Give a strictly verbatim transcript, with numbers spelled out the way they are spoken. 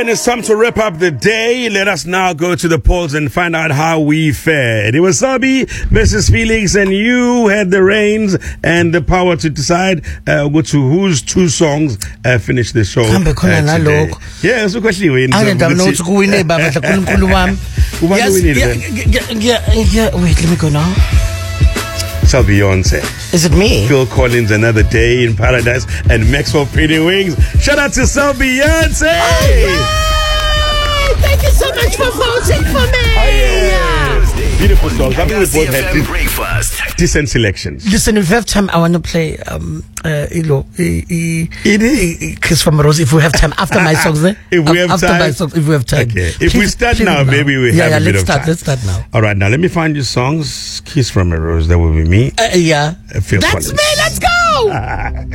And it's time to wrap up the day. Let us now go to the polls and find out how we fared. It was Sabi versus Felix, and you had the reins and the power to decide uh, which, whose two songs uh, finished the show uh, today. Yeah, so question win. I don't know to win it, but yes, yeah, yeah, yeah, yeah. Wait, let me go now. So Beyonce. Is it me? Phil Collins, Another Day in Paradise, and Maxwell Pretty Wings. Shout out to Sir Beyonce. Oh, thank you so much for voting for me. Oh, yeah. Beautiful songs. I think we both had breakfast. decent selections. Listen, if we have time, I want to play um uh Ilo, Kiss from a Rose. If we have time after my songs, eh? If we have after time. my songs, if we have time. Okay. If Please, we start now, now, maybe we yeah, have yeah, a bit let's of start, time. Let's start now. All right, now let me find you songs. Kiss from a Rose. That will be me. Uh, yeah. Uh, Phil That's Collins. me. Let's go.